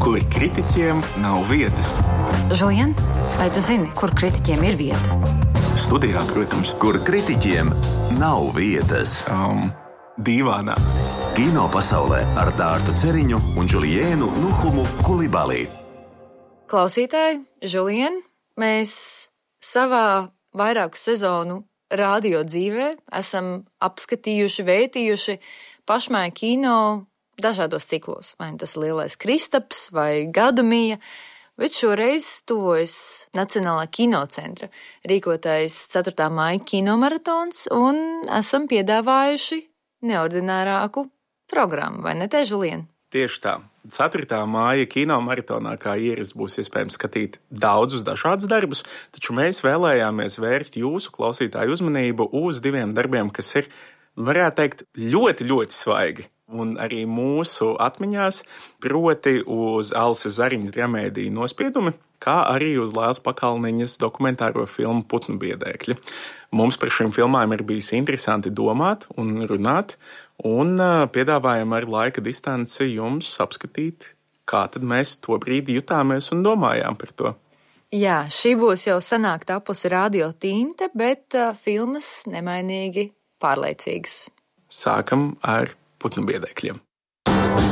kur kritiķiem nav vietas. Žulien, vai tu zini, kur kritiķiem ir vieta? Studijā, protams. Kur kritiķiem nav vietas. Dīvānā. Kino pasaulē ar Dārtu Ceriņu un Žuliēnu Nuhumu Kulibalī. Klausītāji, Žulien, mēs savā vairāku sezonu radio dzīvē esam apskatījuši, vētījuši pašmāju kino dažādos ciklos. Vai tas Lielais Kristaps vai Gadumija, bet šoreiz tuvojas Nacionālā kinocentra rīkotais 4. maija kinomaratons un esam piedāvājuši neordinārāku programmu, vai ne te, Žulien? Tieši tā. 4. māja kinomaratonā kā ierasts būs iespējams skatīt daudzus dažādus darbus, taču mēs vēlējāmies vērst jūsu klausītāju uzmanību uz 2 darbiem, kas ir, varētu teikt, ļoti, ļoti svaigi. Un arī mūsu atmiņās, proti uz Alses Zariņas dramēdiju Nospiedumi, kā arī uz Lēlas Pakalniņas dokumentāro filmu Putnu biedēkļi. Mums par šīm filmām ir bijis interesanti domāt un runāt, un piedāvājam ar laika distanci jums apskatīt, kā tad mēs to brīdi jutāmies un domājām par to. Jā, šī būs jau senāk tapusi radio tinte, bet filmas nemainīgi pārliecīgas. Sākam ar Putnu biedēkļiem.